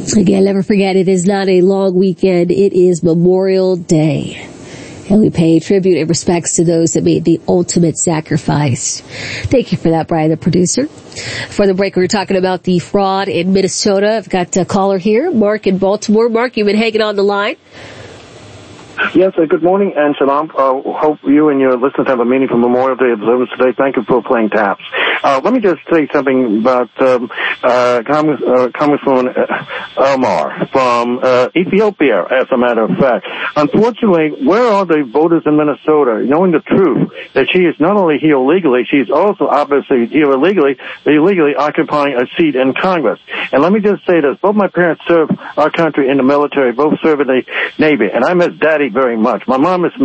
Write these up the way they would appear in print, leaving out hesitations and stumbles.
Again, never forget, it is not a long weekend. It is Memorial Day. And we pay tribute and respects to those that made the ultimate sacrifice. Thank you for that, Brian, the producer. For the break, we were talking about the fraud in Minnesota. I've got a caller here, Mark in Baltimore. Mark, you've been hanging on the line. Yes, good morning and shalom. Hope you and your listeners have a meaningful Memorial Day observance today. Thank you for playing taps. Let me just say something about Congresswoman Elmar from Ethiopia, as a matter of fact. Unfortunately, where are the voters in Minnesota knowing the truth that she is not only here illegally, she's also obviously here illegally occupying a seat in Congress. And let me just say this. Both my parents served our country in the military, both served in the Navy, and I miss Daddy very much. My mom is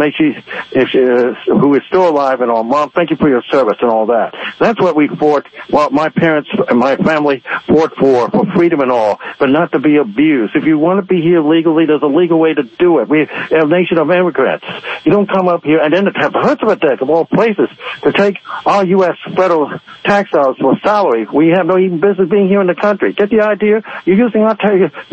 who is still alive and all. Mom, thank you for your service and all that. That's what we fought, what my parents and my family fought for freedom and all, but not to be abused. If you want to be here legally, there's a legal way to do it. We are a nation of immigrants. You don't come up here and then have the hearts of attack of all places to take our U.S. federal tax dollars for salary. We have no even business being here in the country. Get the idea? You're using our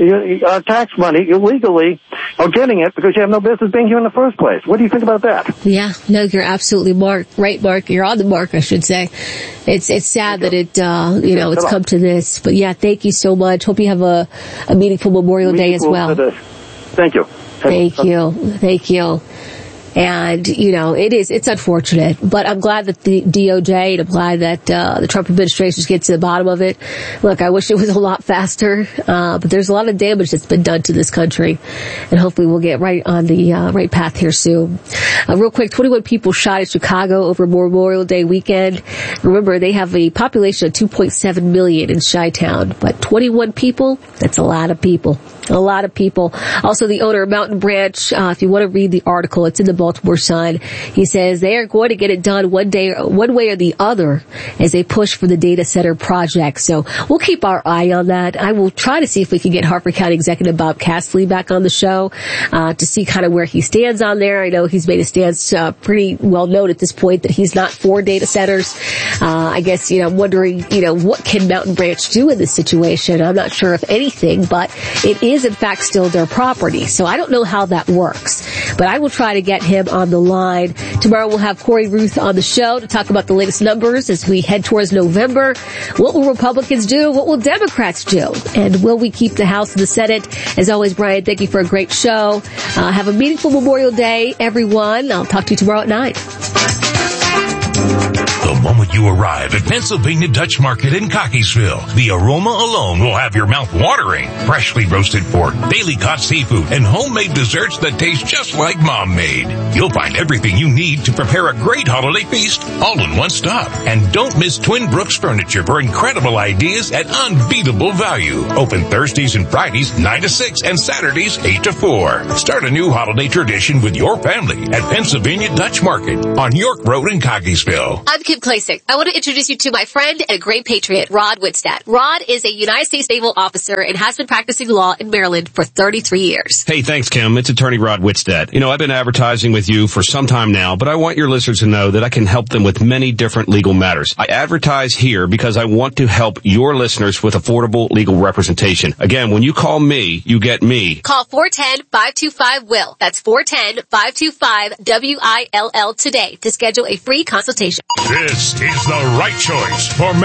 tax money illegally, or getting it because you have no business being here in the first place. What do you think about that? Yeah, no, you're absolutely right, Mark. You're on the mark, I should say. It's sad that it's come to this. But yeah, thank you so much. Hope you have a meaningful Memorial Day as well. Thank you. Thank you. And, it's unfortunate, but I'm glad that the DOJ, and I'm glad that the Trump administration gets to the bottom of it. Look, I wish it was a lot faster, but there's a lot of damage that's been done to this country, and hopefully we'll get right on the right path here soon. Real quick, 21 people shot in Chicago over Memorial Day weekend. Remember, they have a population of 2.7 million in Chi-Town, but 21 people, that's a lot of people. A lot of people. Also, the owner of Mountain Branch, if you want to read the article, it's in the Baltimore Sun. He says they are going to get it done one way or the other as they push for the data center project. So we'll keep our eye on that. I will try to see if we can get Harford County Executive Bob Castley back on the show to see kind of where he stands on there. I know he's made a stance pretty well known at this point that he's not for data centers. I guess, I'm wondering, what can Mountain Branch do in this situation? I'm not sure if anything, but it is in fact still their property. So I don't know how that works, but I will try to get him on the line. Tomorrow we'll have Corey Ruth on the show to talk about the latest numbers as we head towards November. What will Republicans do? What will Democrats do? And will we keep the House and the Senate? As always, Brian, thank you for a great show. Have a meaningful Memorial Day, everyone. I'll talk to you tomorrow at 9. The moment you arrive at Pennsylvania Dutch Market in Cockeysville, the aroma alone will have your mouth watering. Freshly roasted pork, daily caught seafood, and homemade desserts that taste just like Mom made. You'll find everything you need to prepare a great holiday feast all in one stop. And don't miss Twin Brooks Furniture for incredible ideas at unbeatable value. Open Thursdays and Fridays 9 to 6 and Saturdays 8 to 4. Start a new holiday tradition with your family at Pennsylvania Dutch Market on York Road in Cockeysville. I'm Kim Klasick. I want to introduce you to my friend and a great patriot, Rod Whitstadt. Rod is a United States naval officer and has been practicing law in Maryland for 33 years. Hey, thanks, Kim. It's attorney Rod Whitstadt. I've been advertising with you for some time now, but I want your listeners to know that I can help them with many different legal matters. I advertise here because I want to help your listeners with affordable legal representation. Again, when you call me, you get me. Call 410-525-WILL. That's 410-525-WILL today to schedule a free consultation. This is the right choice for